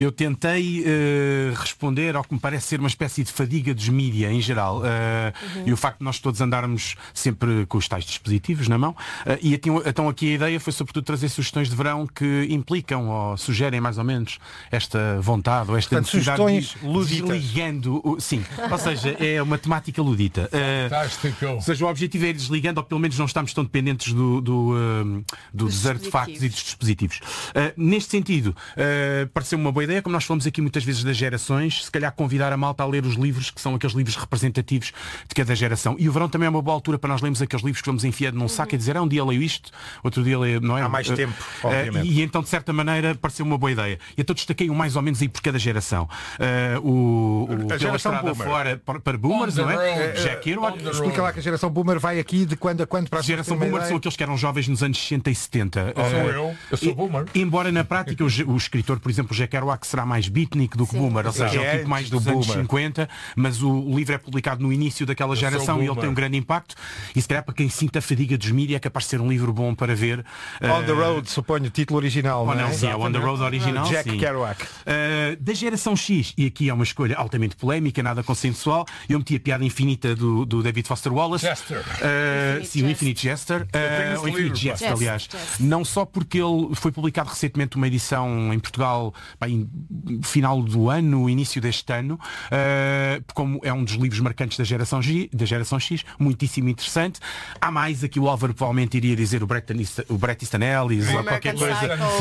Eu tentei responder ao que me parece ser uma espécie de fadiga dos mídia em geral. E o facto de nós todos andarmos sempre com os tais dispositivos na mão. Então aqui a ideia foi sobretudo trazer sugestões de verão que implicam ou sugerem mais ou menos esta vontade ou esta necessidade de desligando. Sim, ou seja, é uma temática ludita. Ou seja, o objetivo é ir desligando ou pelo menos não estamos tão dependentes dos artefactos e dos dispositivos. Neste sentido, pareceu-me uma boa ideia, como nós falamos aqui muitas vezes das gerações, se calhar convidar a malta a ler os livros que são aqueles livros representativos de cada geração. E o verão também é uma boa altura para nós lermos aqueles livros que vamos enfiando num saco e dizer, um dia leio isto, outro dia leio, não é? Há mais tempo, obviamente. E então, de certa maneira, pareceu uma boa ideia. E então destaquei um mais ou menos aí por cada geração. A geração boomer. Fora para boomers, não é? Jack Kerouac. Explica lá que a geração boomer vai aqui de quando a quando para a geração boomer são aqueles que eram jovens nos anos 60 e 70. Eu sou boomer. Embora na prática o escritor, por exemplo, Jack Kerouac, será mais beatnik do que boomer, ou seja, é o tipo mais dos anos 50, mas o livro é publicado no início daquela geração e ele tem um grande impacto. E se calhar para quem sinta a fadiga dos mídia é capaz de ser um livro bom para ver. On the Road, suponho, o título original. Não é? Sim, é On the Road original. Jack Kerouac. Da geração X, e aqui é uma escolha altamente polémica, nada consensual, eu meti a piada infinita do David Foster Wallace. Jester. Sim, o Infinite Jester. O Infinite Jest, aliás. Não só porque ele foi publicado recentemente uma edição em Portugal, em final do ano, início deste ano, como é um dos livros marcantes da geração X, muitíssimo interessante. Há mais, aqui o Álvaro provavelmente iria dizer o Bret Easton Ellis ou qualquer coisa.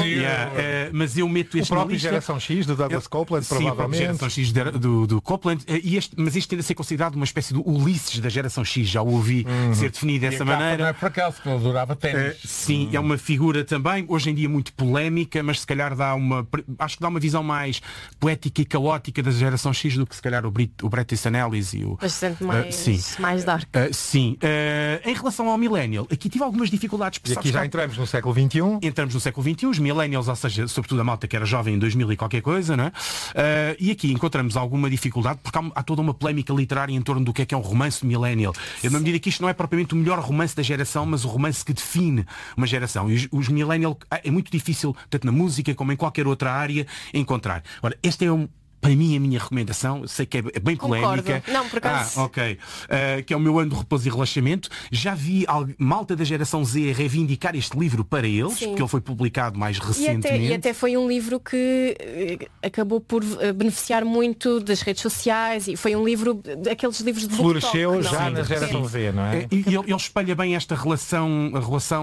Mas eu meto este o próprio geração X do Douglas Copeland, provavelmente. Sim, a geração X do Copeland. Mas isto tende a ser considerado uma espécie do Ulisses da geração X, já o ouvi ser definido dessa maneira. Não é por acaso que ele adorava ténis. Sim, é uma figura também, hoje em dia muito polémica, mas se calhar acho que dá uma visão mais poética e caótica da geração X do que se calhar o Bret Easton Ellis e o... Bastante mais dark. Sim. Em relação ao millennial, aqui tive algumas dificuldades. E aqui já entramos no século XXI. Entramos no século XXI, os millennials, ou seja, sobretudo a malta que era jovem em 2000 e qualquer coisa, não é? E aqui encontramos alguma dificuldade porque há toda uma polémica literária em torno do que é um romance millennial. Eu, na medida que isto não é propriamente o melhor romance da geração, mas o romance que define uma geração. E os millennial é muito difícil, tanto na música como em qualquer outra área, encontrar. Ora, este é para mim, a minha recomendação, sei que é bem polémica. Não, por acaso. Ok. Que é o meu ano de repouso e relaxamento. Já vi malta da geração Z reivindicar este livro para eles, porque ele foi publicado mais recentemente. E até foi um livro que acabou por beneficiar muito das redes sociais e foi um livro, daqueles livros de floresceu já na geração Z, não é? E ele espelha bem esta relação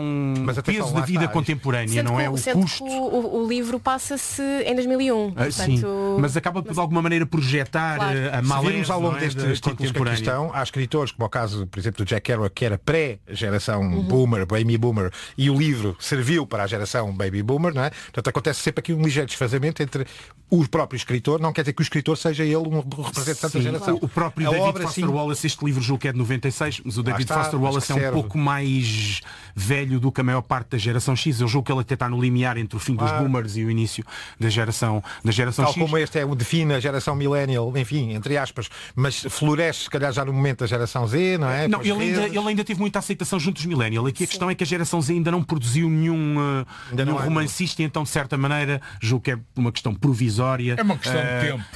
peso da vida contemporânea, não é? O custo. O livro passa-se em 2001. Sim, mas acaba de alguma maneira projetar a malés. Se virmos ao longo destes títulos que aqui estão, há escritores, como o caso, por exemplo, do Jack Kerouac, que era pré-geração boomer, baby boomer, e o livro serviu para a geração baby boomer, não é? Portanto, acontece sempre aqui um ligeiro desfazamento entre o próprio escritor, não quer dizer que o escritor seja ele um representante da geração. O próprio David Foster Wallace, este livro julgo que é de 96, mas o David Foster Wallace é um pouco mais velho do que a maior parte da geração X. Eu julgo que ele até está no limiar entre o fim dos boomers e o início da geração X. Tal como este é o define a geração millennial, enfim, entre aspas, mas floresce se calhar já no momento da geração Z, não é? Não, ele ainda teve muita aceitação junto dos millennial. Aqui a questão é que a geração Z ainda não produziu nenhum romancista, e então de certa maneira julgo que é uma questão provisória. É uma questão de tempo.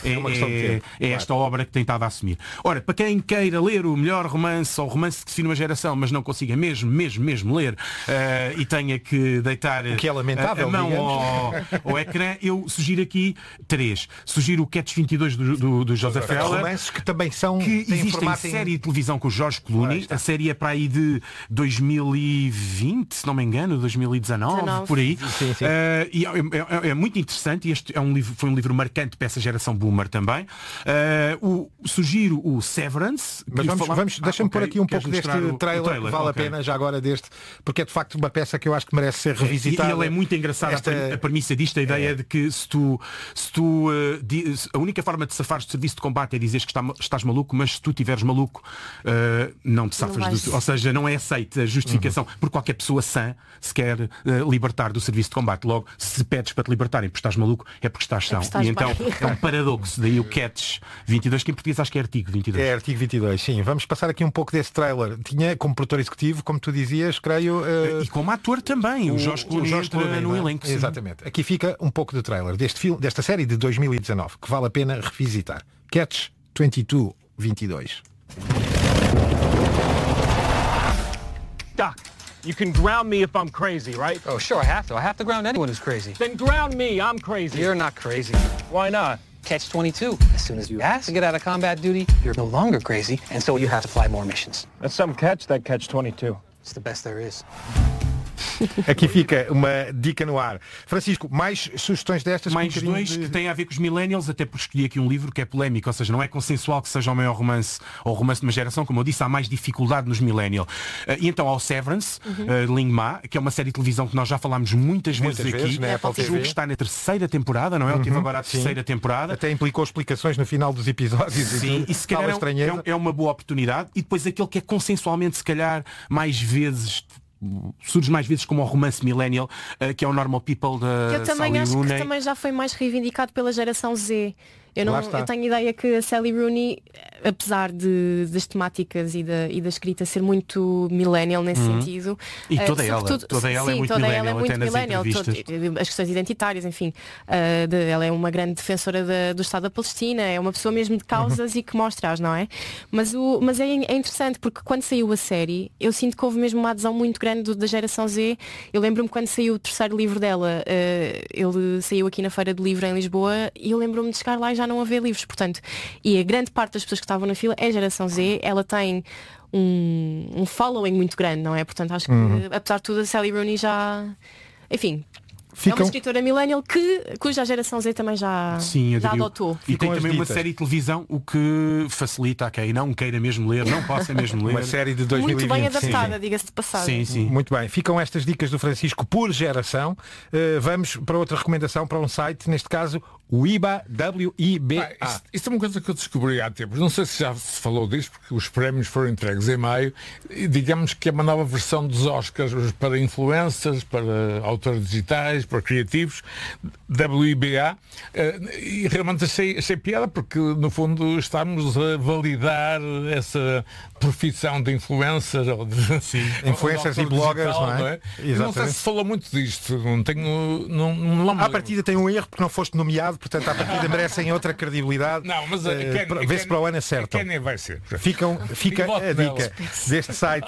É esta obra que tem estado a assumir. Ora, para quem queira ler o melhor romance ou romance que define uma geração, mas não consiga mesmo ler e tenha que deitar o que é lamentável, a mão ao ecrã, eu sugiro aqui 3. Sugiro o Catch 22 do Joseph Heller. Romances que também são... Que existem série de televisão com o George Clooney. A série é para aí de 2020, se não me engano, 2019, por aí. Sim. E é muito interessante. Este foi um livro marcante para essa geração boomer também. Sugiro o Severance. Mas deixa-me pôr aqui um pouco deste trailer, vale a pena já agora deste, porque é de facto uma peça que eu acho que merece ser revisitada. E ele é muito engraçado. A premissa disto, a ideia de que se tu a única forma de safares do serviço de combate é dizeres que estás maluco, mas se tu estiveres maluco, não te safas ou seja, não é aceita a justificação por qualquer pessoa sã se quer libertar do serviço de combate. Logo, se pedes para te libertarem porque estás maluco, é porque estás são. E então é um paradoxo. Daí o Catch 22, que em português acho que é artigo 22. É artigo 22, sim. Vamos passar aqui um pouco desse trailer. Tinha como produtor executivo, como tu dizias, creio... E como ator também. O Jorge Clooney entra no elenco. Sim. Exatamente. Aqui fica um pouco do trailer desta série de 2019, que vale a pena revisitar. Catch 22. Doc, you can ground me if I'm crazy, right? Oh, sure, I have to. I have to ground anyone who's crazy. Then ground me, I'm crazy. You're not crazy. Why not? Catch-22. As soon as you ask to get out of combat duty, you're no longer crazy, and so you have to fly more missions. That's some catch, that Catch-22. It's the best there is. Aqui fica uma dica no ar. Francisco, mais sugestões destas? Mais dois que têm a ver com os millennials, até porque escolhi aqui um livro que é polémico, ou seja, não é consensual que seja o maior romance ou o romance de uma geração, como eu disse, há mais dificuldade nos millennials. E então ao Severance, Ling Ma, que é uma série de televisão que nós já falámos muitas vezes aqui. Né? Julgo que está na terceira temporada, não é? Eu tive agora a terceira temporada. Até implicou explicações no final dos episódios. Sim, e se calhar é uma boa oportunidade. E depois aquele que é consensualmente, se calhar, mais vezes... surge mais vezes como o romance millennial, que é o Normal People da Eu também Sally acho Rooney. que também já foi mais reivindicado pela geração Z. Eu tenho ideia que a Sally Rooney, apesar das temáticas e da escrita ser muito millennial nesse sentido, e toda ela é muito millennial, até nas entrevistas. As questões identitárias, enfim, ela é uma grande defensora do Estado da Palestina, é uma pessoa mesmo de causas e que mostra-as, não é? Mas é interessante porque quando saiu a série, eu sinto que houve mesmo uma adesão muito grande da geração Z. Eu lembro-me quando saiu o terceiro livro dela, ele saiu aqui na Feira do Livro em Lisboa, e eu lembro-me de chegar lá e já não haver livros, portanto, e a grande parte das pessoas que estavam na fila é a geração Z. Ela tem um following muito grande, não é? Portanto, acho que apesar de tudo a Sally Rooney já, enfim, é uma escritora millennial cuja geração Z também já adotou. E tem também uma série de televisão, o que facilita a quem não queira mesmo ler, não possa mesmo ler. Uma série de 2020. Muito bem adaptada, diga-se de passagem. Sim. Muito bem. Ficam estas dicas do Francisco por geração. Vamos para outra recomendação, para um site, neste caso o IBA, WIBA. Isto é uma coisa que eu descobri há tempos. Não sei se já se falou disto, porque os prémios foram entregues em maio. E digamos que é uma nova versão dos Oscars para influencers, para autores digitais, para criativos, WIBA. E realmente achei piada, porque no fundo estamos a validar essa profissão de influencer ou de influencers e bloggers, digital, não é? Não sei se falou muito disto. Não à partida tem um erro porque não foste nomeado, portanto à partida merecem outra credibilidade. Não, mas vê-se para o ano acertam. Quem nem vai ser. Fica a dica deste site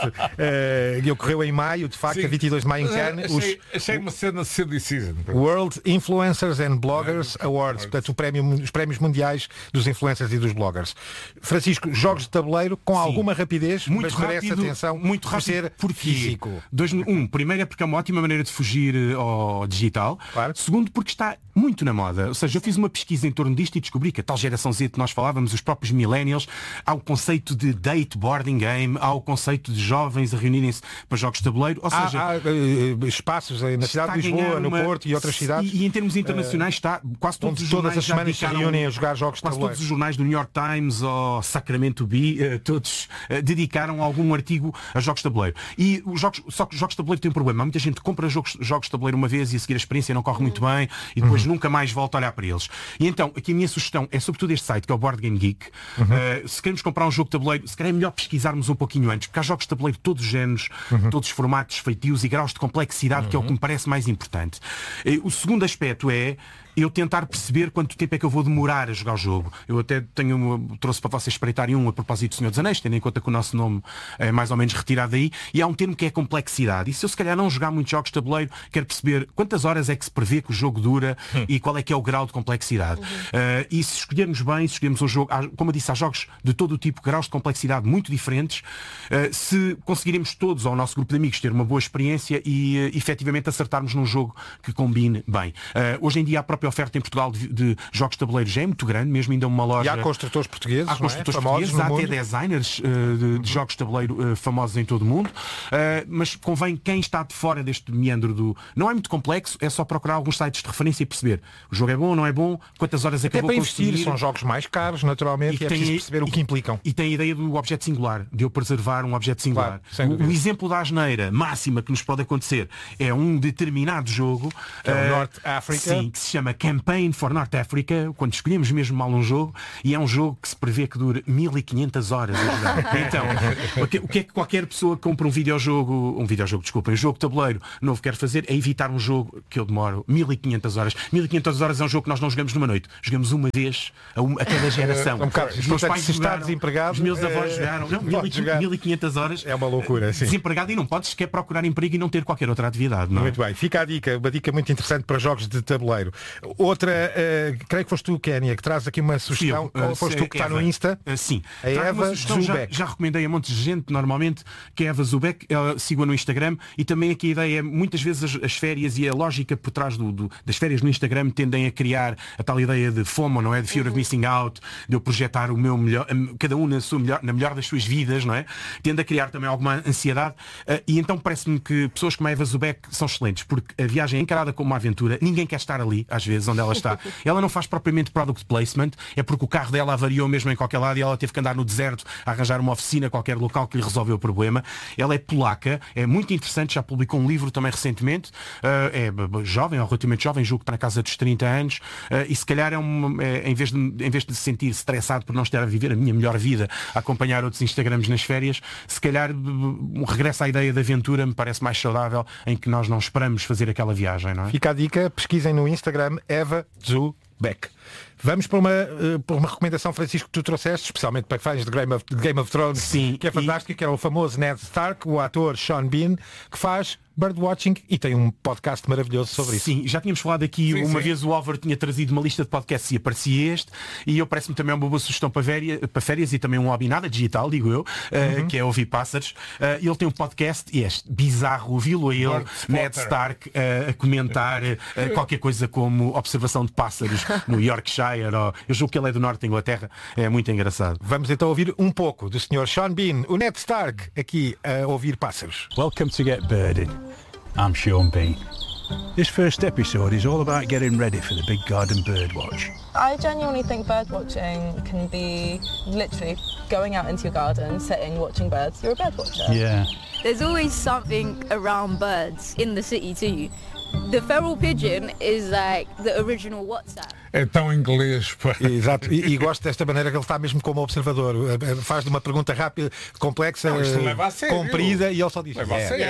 que ocorreu em maio, de facto, a 22 de maio em Cannes. Achei uma cena sedicida. World Influencers and Bloggers Awards, portanto os prémios mundiais dos influencers e dos bloggers. Francisco, jogos de tabuleiro com alguma rapidez, muito mas merece rápido, atenção muito rápido, por ser físico. Primeiro é porque é uma ótima maneira de fugir ao digital. Claro. Segundo, porque está muito na moda. Ou seja, eu fiz uma pesquisa em torno disto e descobri que a tal geração Z que nós falávamos, os próprios millennials, há o conceito de date boarding game, há o conceito de jovens a reunirem-se para jogos de tabuleiro. Ou seja, há espaços na cidade de Lisboa, no Porto e outras cidades. E em termos internacionais está quase todos os jornais todas as semanas se reúnem a jogar jogos de tabuleiro. Todos os jornais do New York Times ou Sacramento Bee, todos dedicaram algum artigo a jogos de tabuleiro. E só que os jogos de tabuleiro têm um problema. Há muita gente que compra jogos de tabuleiro uma vez e a seguir a experiência não corre muito bem e depois nunca mais volta a olhar para eles. E então, aqui a minha sugestão é sobretudo este site, que é o Board Game Geek. Se queremos comprar um jogo de tabuleiro, se calhar é melhor pesquisarmos um pouquinho antes, porque há jogos de tabuleiro de todos os géneros, todos os formatos, feitios e graus de complexidade, que é o que me parece mais importante. O segundo aspecto é eu tentar perceber quanto tempo é que eu vou demorar a jogar o jogo. Eu até trouxe para vocês espreitarem a propósito do Senhor dos Anéis, tendo em conta que o nosso nome é mais ou menos retirado daí, e há um termo que é complexidade. E se eu se calhar não jogar muitos jogos de tabuleiro, quero perceber quantas horas é que se prevê que o jogo dura e qual é que é o grau de complexidade. E se escolhermos bem, se escolhermos um jogo, como eu disse, há jogos de todo o tipo, graus de complexidade muito diferentes, se conseguiremos todos, ao nosso grupo de amigos, ter uma boa experiência e efetivamente acertarmos num jogo que combine bem. Hoje em dia a própria oferta em Portugal de jogos de tabuleiro já é muito grande, mesmo ainda uma loja. E há construtores portugueses, há até designers de jogos de tabuleiro famosos em todo o mundo, mas convém quem está de fora deste meandro não é muito complexo, é só procurar alguns sites de referência e perceber o jogo é bom ou não é bom, quantas horas é que eu vou investir. São jogos mais caros, naturalmente, e é preciso perceber o que implicam. E tem a ideia do objeto singular, de eu preservar um objeto singular. Claro, o exemplo da asneira máxima que nos pode acontecer é um determinado jogo que é o Norte África, sim, que se chama chama Campaign for North Africa, quando escolhemos mesmo mal um jogo, e é um jogo que se prevê que dure 1500 horas a jogar. Então, o que é que qualquer pessoa que compra um jogo de tabuleiro novo quer fazer é evitar um jogo que eu demoro 1500 horas. 1500 horas é um jogo que nós não jogamos numa noite. Jogamos uma vez a cada geração. Os meus pais jogaram, desempregado, os meus avós jogaram. Não, 1500 horas. É uma loucura, sim. Desempregado e não podes sequer procurar emprego e não ter qualquer outra atividade. Não? Muito bem. Fica a dica, uma dica muito interessante para jogos de tabuleiro. Outra, creio que foste tu, Kénia, que traz aqui uma sugestão. Ou foste tu que está no Insta? Sim. A Eva Zubeck. Já recomendei a montes de gente, normalmente, que é a Eva Zubeck. Siga no Instagram. E também aqui a ideia é, muitas vezes as férias e a lógica por trás das férias no Instagram tendem a criar a tal ideia de FOMO, não é? De Fear of Missing Out, de eu projetar o meu melhor, cada um na melhor das suas vidas, não é? Tende a criar também alguma ansiedade. E então parece-me que pessoas como a Eva Zubeck são excelentes, porque a viagem é encarada como uma aventura. Ninguém quer estar ali, às vezes, onde ela está. Ela não faz propriamente product placement, é porque o carro dela avariou mesmo em qualquer lado e ela teve que andar no deserto a arranjar uma oficina, qualquer local que lhe resolveu o problema. Ela é polaca, é muito interessante, já publicou um livro também recentemente, é jovem, ou relativamente jovem, julgo que está na casa dos 30 anos, e se calhar em vez de se sentir estressado por não estar a viver a minha melhor vida, a acompanhar outros Instagrams nas férias, se calhar regressa à ideia de aventura, me parece mais saudável, em que nós não esperamos fazer aquela viagem, não é? Fica a dica, pesquisem no Instagram Eva Zubeck. Vamos para uma recomendação, Francisco, que tu trouxeste, especialmente para fãs de Game of Thrones. Sim, que é fantástico, que era o famoso Ned Stark, o ator Sean Bean, que faz birdwatching e tem um podcast maravilhoso sobre isso. Sim, já tínhamos falado aqui, uma vez o Álvaro tinha trazido uma lista de podcasts e aparecia este, e eu parece-me também uma boa sugestão para férias e também um hobby nada digital, digo eu, que é ouvir pássaros. Ele tem um podcast e é bizarro ouvi-lo a ele, Ned Stark, a comentar qualquer coisa como observação de pássaros no Yorkshire, ou eu julgo que ele é do norte da Inglaterra, é muito engraçado. Vamos então ouvir um pouco do Sr. Sean Bean, o Ned Stark, aqui a ouvir pássaros. Welcome to Get Birding. I'm Sean Bean. This first episode is all about getting ready for the big garden bird watch. I genuinely think bird watching can be literally going out into your garden, sitting, watching birds. You're a bird watcher. Yeah. There's always something around birds in the city too. The feral pigeon is like the original WhatsApp. É tão inglês. Exato, e gosto desta maneira que ele está mesmo como observador. Faz de uma pergunta rápida, complexa, comprida, e ele só diz: leva a sério.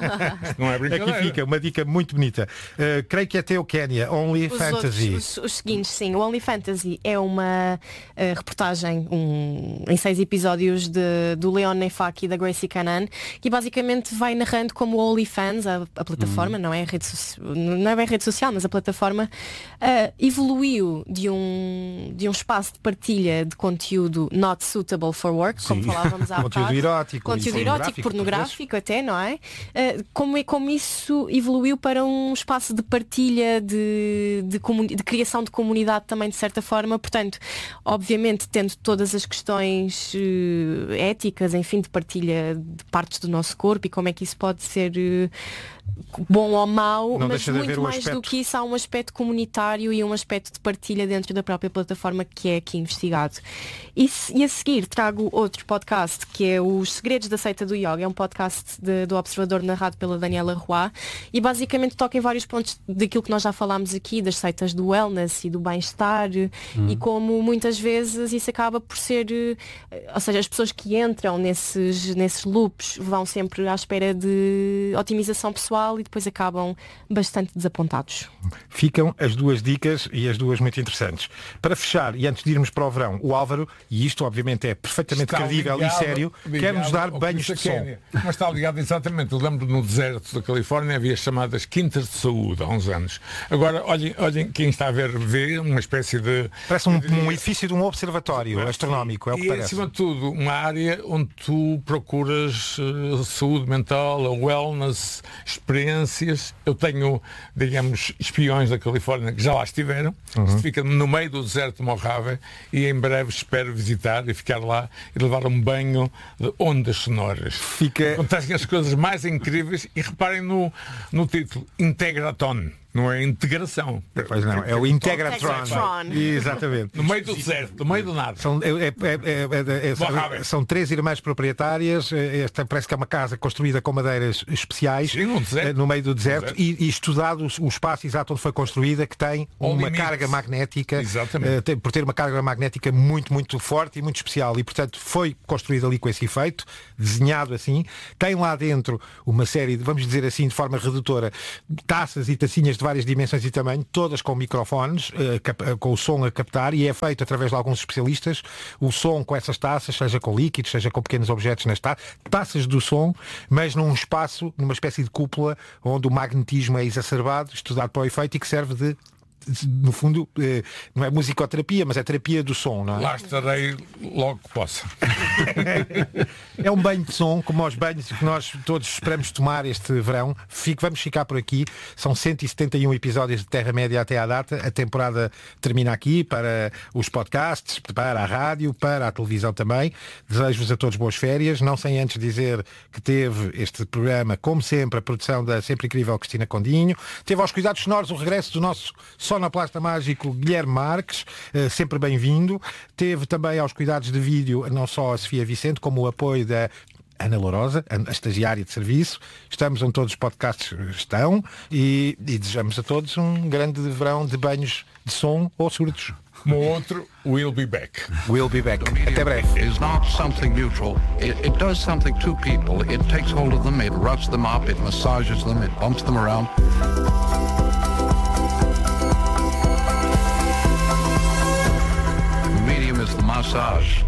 Não é brincadeira. Aqui fica uma dica muito bonita. Creio que é teu, Kénia, Only Fantasy. Os seguintes, sim. O Only Fantasy é uma reportagem em 6 episódios do Leon Nefaki e da Gracie Canan, que basicamente vai narrando como o OnlyFans, a plataforma, não é bem rede social, mas a plataforma evoluiu de um espaço de partilha de conteúdo not suitable for work, como falávamos há bocado. Conteúdo erótico, pornográfico até, não é? Como isso evoluiu para um espaço de partilha, de criação de comunidade também, de certa forma. Portanto, obviamente, tendo todas as questões éticas, enfim, de partilha de partes do nosso corpo e como é que isso pode ser bom ou mau, não mas muito mais do que isso, há um aspecto comunitário e um aspecto de partilha dentro da própria plataforma que é aqui investigado. E a seguir trago outro podcast, que é Os Segredos da Seita do Yoga. É um podcast do Observador, narrado pela Daniela Roy, e basicamente toca em vários pontos daquilo que nós já falámos aqui, das seitas do wellness e do bem-estar, e como muitas vezes isso acaba por ser, ou seja, as pessoas que entram nesses loops vão sempre à espera de otimização pessoal e depois acabam bastante desapontados. Ficam as duas dicas e as duas muito interessantes. Para fechar, e antes de irmos para o verão, o Álvaro, e isto obviamente é perfeitamente credível e sério, quer-nos dar banhos de sol. Mas está ligado exatamente. Eu lembro no deserto da Califórnia havia chamadas quintas de saúde há uns anos. Agora, olhem quem está a vê uma espécie de... Parece um edifício de um observatório astronómico, é o que parece. E acima de tudo, uma área onde tu procuras saúde mental, wellness, experiências. Eu tenho, digamos, espiões da Califórnia que já lá estiveram. Isto fica no meio do deserto de Mojave e em breve espero visitar e ficar lá e levar um banho de ondas sonoras. Acontecem as coisas mais incríveis e reparem no título, Integraton. Não é integração. Pois não, é o Integratron. Exatamente. No meio do deserto, no meio do nada. São 3 irmãs proprietárias. Esta parece que é uma casa construída com madeiras especiais. Sim, no meio do deserto. E estudado o espaço exato onde foi construída, que tem uma carga magnética. Por ter uma carga magnética muito, muito forte e muito especial. E, portanto, foi construída ali com esse efeito, desenhado assim. Tem lá dentro uma série de, vamos dizer assim, de forma redutora, taças e tacinhas de várias dimensões e tamanho, todas com microfones, com o som a captar, e é feito através de alguns especialistas, o som com essas taças, seja com líquidos, seja com pequenos objetos nas taças do som, mas num espaço, numa espécie de cúpula, onde o magnetismo é exacerbado, estudado para o efeito, e que serve de, no fundo, não é musicoterapia, mas é terapia do som, não é? Lá estarei logo que possa. É um banho de som, como os banhos que nós todos esperamos tomar este verão. Vamos ficar por aqui. São 171 episódios de Terra-média até à data. A temporada termina aqui, para os podcasts, para a rádio, para a televisão também. Desejo-vos a todos boas férias. Não sem antes dizer que teve este programa, como sempre, a produção da sempre incrível Cristina Condinho. Teve aos cuidados sonoros o regresso do nosso sonoplasta mágico Guilherme Marques, sempre bem-vindo. Teve também aos cuidados de vídeo não só a Sofia Vicente, como o apoio da Ana Lourosa, a estagiária de serviço. Estamos onde todos os podcasts estão e desejamos a todos um grande verão de banhos de som ou surdos. Como outro, we'll be back. We'll be back. Até breve. It's not something neutral. It does something to people. It takes hold of them, it roughs them up, it massages them, it bumps them around. The medium is the massage.